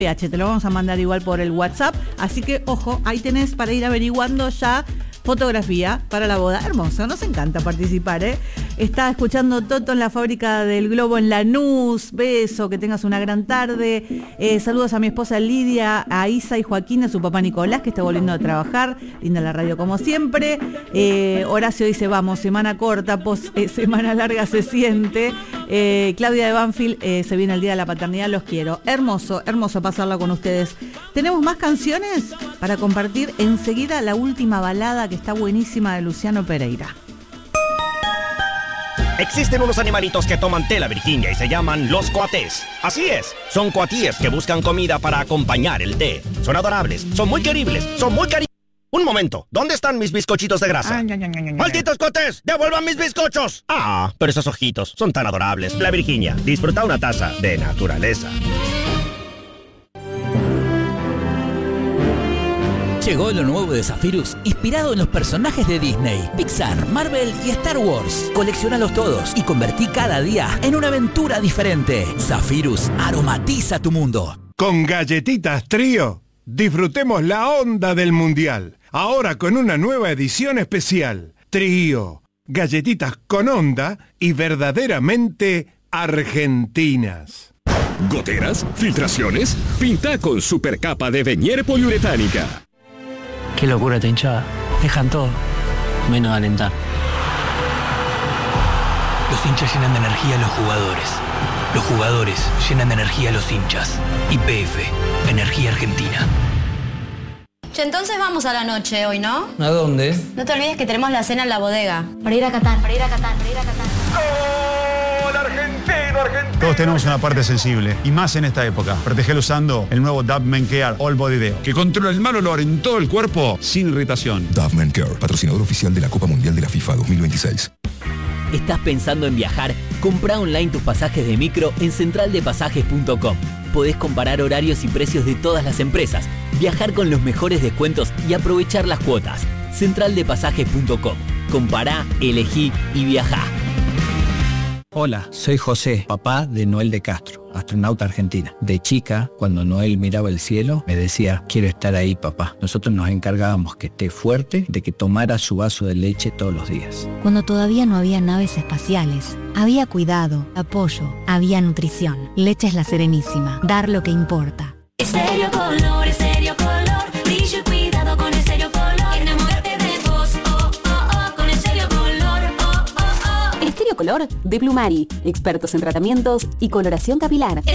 Te lo vamos a mandar igual por el WhatsApp, así que ojo, ahí tenés para ir averiguando ya fotografía para la boda. Hermoso, nos encanta participar, ¿eh? Está escuchando Toto en la Fábrica del Globo en Lanús. Beso, que tengas una gran tarde. Saludos a mi esposa Lidia, a Isa y Joaquín, a su papá Nicolás, que está volviendo a trabajar. Linda la radio como siempre. Horacio dice, vamos, semana corta, semana larga se siente. Claudia de Banfield, se viene el Día de la Paternidad, los quiero. Hermoso, hermoso pasarla con ustedes. Tenemos más canciones para compartir. Enseguida la última balada que está buenísima de Luciano Pereira. Existen unos animalitos que toman té, la Virginia, y se llaman los coatés. Así es, son coatíes que buscan comida para acompañar el té. Son adorables, son muy queribles, son muy cariñosos. Un momento, ¿dónde están mis bizcochitos de grasa? ¡Malditos coatés! ¡Devuelvan mis bizcochos! Ah, pero esos ojitos son tan adorables. La Virginia, disfruta una taza de naturaleza. Llegó lo nuevo de Zephyrus, inspirado en los personajes de Disney, Pixar, Marvel y Star Wars. Colecciónalos todos y convertí cada día en una aventura diferente. Zephyrus aromatiza tu mundo. Con Galletitas Trío, disfrutemos la onda del Mundial. Ahora con una nueva edición especial. Trío, galletitas con onda y verdaderamente argentinas. ¿Goteras? ¿Filtraciones? Pinta con supercapa de Venier poliuretánica. Qué locura esta hinchada. Dejan todo, menos alentar. Los hinchas llenan de energía a los jugadores. Los jugadores llenan de energía a los hinchas. YPF, Energía Argentina. Che, entonces vamos a la noche hoy, ¿no? ¿A dónde? No te olvides que tenemos la cena en la bodega. Para ir a Qatar. ¡Gol argentino, argentino! Todos tenemos una parte sensible, y más en esta época. Protegelo usando el nuevo Dove Men Care All Body Deo, que controla el mal olor en todo el cuerpo sin irritación. Dove Men Care, patrocinador oficial de la Copa Mundial de la FIFA 2026. ¿Estás pensando en viajar? Comprá online tus pasajes de micro en centraldepasajes.com. Podés comparar horarios y precios de todas las empresas, viajar con los mejores descuentos y aprovechar las cuotas. Centraldepasajes.com. Compará, elegí y viajá. Hola, soy José, papá de Noel de Castro, astronauta argentina. De chica, cuando Noel miraba el cielo, me decía, quiero estar ahí, papá. Nosotros nos encargábamos que esté fuerte, de que tomara su vaso de leche todos los días. Cuando todavía no había naves espaciales, había cuidado, apoyo, había nutrición. Leche es La Serenísima, dar lo que importa. Estéreo Color, brillo y cuidado con Estéreo Color. Enamórate de vos, con Estéreo Color, Estéreo Color de Plumari, expertos en tratamientos y coloración capilar.